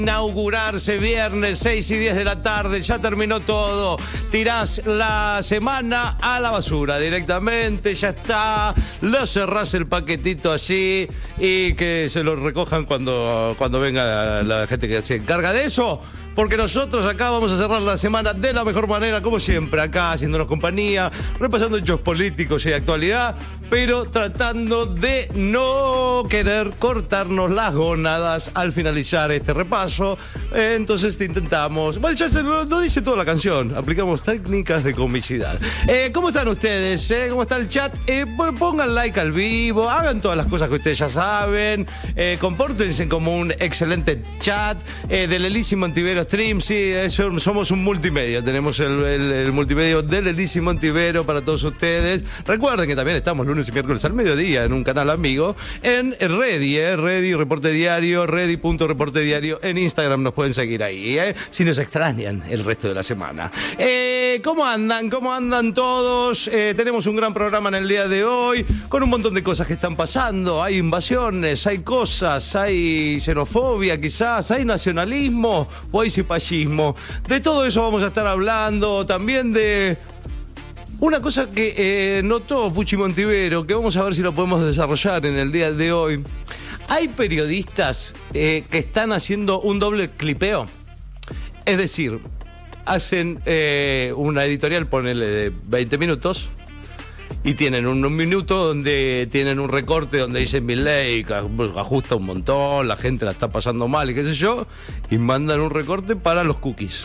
Inaugurarse viernes 6 y 10 de la tarde, ya terminó todo, tirás la semana a la basura directamente, ya está, lo cerrás el paquetito así y que se lo recojan cuando venga la gente que se encarga de eso. Porque nosotros acá vamos a cerrar la semana de la mejor manera, como siempre, acá haciéndonos compañía, repasando hechos políticos y de actualidad, pero tratando de no querer cortarnos las gónadas al finalizar este repaso. Entonces intentamos, bueno, ya lo dice toda la canción, aplicamos técnicas de comicidad. ¿Cómo están ustedes? ¿Cómo está el chat? Pongan like al vivo, hagan todas las cosas que ustedes ya saben, compórtense como un excelente chat del Elísimo Antivero Stream. Sí, somos un multimedia, tenemos el multimedia del Elísimo Antivero para todos ustedes. Recuerden que también estamos lunes y miércoles al mediodía en un canal amigo en Ready Reporte Diario, Ready.Reporte Diario. En Instagram nos pueden seguir ahí, si nos extrañan el resto de la semana. ¿Cómo andan? ¿Cómo andan todos? Tenemos un gran programa en el día de hoy con un montón de cosas que están pasando. Hay invasiones, hay cosas, hay xenofobia quizás, hay nacionalismo o hay cipallismo. De todo eso vamos a estar hablando, también de una cosa que notó Puchi Montivero, que vamos a ver si lo podemos desarrollar en el día de hoy. Hay periodistas que están haciendo un doble clipeo. Es decir, hacen una editorial, ponele, de 20 minutos, y tienen un minuto donde tienen un recorte donde dicen Milei ajusta un montón, la gente la está pasando mal y qué sé yo, y mandan un recorte para los cookies.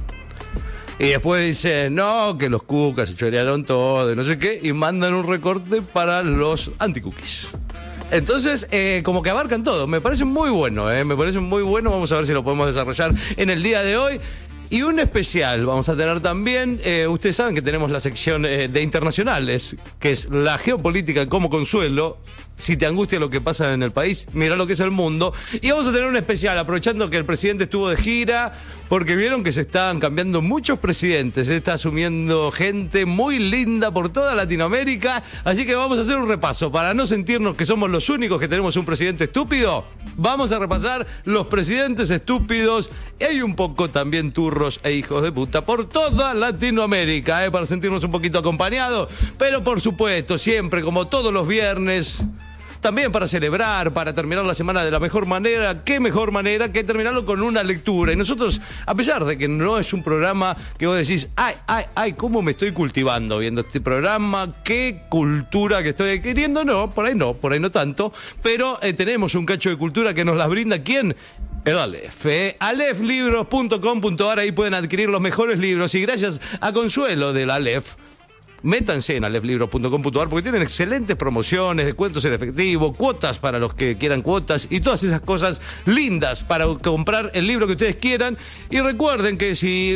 Y después dicen, no, que los cucas se chorearon todo, y no sé qué, y mandan un recorte para los anti-cookies. Entonces, como que abarcan todo. Me parece muy bueno, me parece muy bueno. Vamos a ver si lo podemos desarrollar en el día de hoy. Y un especial vamos a tener también, ustedes saben que tenemos la sección de internacionales, que es la geopolítica como consuelo. Si te angustia lo que pasa en el país, mira lo que es el mundo. Y vamos a tener un especial, aprovechando que el presidente estuvo de gira, porque vieron que se están cambiando muchos presidentes, se está asumiendo gente muy linda por toda Latinoamérica. Así que vamos a hacer un repaso, para no sentirnos que somos los únicos que tenemos un presidente estúpido. Vamos a repasar los presidentes estúpidos, y hay un poco también turros e hijos de puta por toda Latinoamérica, para sentirnos un poquito acompañados. Pero por supuesto, siempre, como todos los viernes, también para celebrar, para terminar la semana de la mejor manera. ¿Qué mejor manera que terminarlo con una lectura? Y nosotros, a pesar de que no es un programa que vos decís, ay, cómo me estoy cultivando viendo este programa, qué cultura que estoy adquiriendo, por ahí no tanto, pero tenemos un cacho de cultura que nos las brinda, ¿quién? El Aleph, aleflibros.com.ar, ahí pueden adquirir los mejores libros, y gracias a Consuelo del Aleph, métanse en aleflibros.com.ar porque tienen excelentes promociones, descuentos en efectivo, cuotas para los que quieran cuotas y todas esas cosas lindas para comprar el libro que ustedes quieran. Y recuerden que si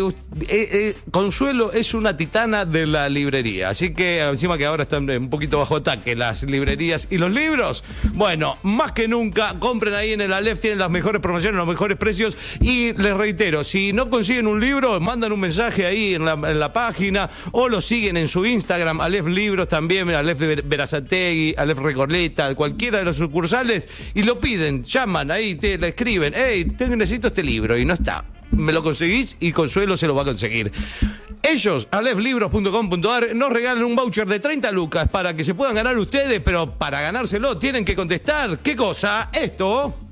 Consuelo es una titana de la librería, así que encima que ahora están un poquito bajo ataque las librerías y los libros, bueno, más que nunca compren ahí en el Aleph, tienen las mejores promociones, los mejores precios. Y les reitero, si no consiguen un libro, mandan un mensaje ahí en la página o lo siguen en su Instagram, Aleph Libros también, Aleph de Berazategui, Aleph Recoleta, cualquiera de los sucursales, y lo piden, llaman ahí, le escriben, necesito este libro, y no está. Me lo conseguís y Consuelo se lo va a conseguir. Ellos, aleflibros.com.ar, nos regalan un voucher de 30 lucas para que se puedan ganar ustedes, pero para ganárselo tienen que contestar, ¿qué cosa? Esto.